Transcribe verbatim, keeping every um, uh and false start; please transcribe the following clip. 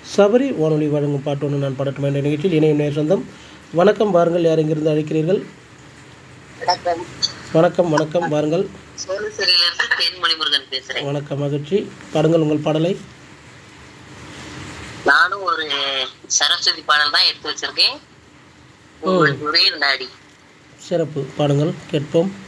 சபரி வானொலி வழங்கும் பாட்டு ஒன்று நான் பாடட்டும் என்ற நிகழ்ச்சியில் இணையும் நேர் சொந்தம். வணக்கம், வாருங்கள். யார் எங்கிருந்து அழைக்கிறீர்கள்? வணக்கம். வணக்கம் வணக்கம் வாருங்கள். சோழசேரியிலிருந்து தேன்மொழி முருகன் பேசுறேன். வணக்கம், மகிழ்ச்சி. பாடுங்கள் உங்கள் பாடலை. நானும் ஒரு சரஸ்வதி பாடல் தான் எடுத்து வச்சிருக்கேன். உங்கள் ஒரே நாடி. சிறப்பு, பாடுங்கள் கேட்போம்.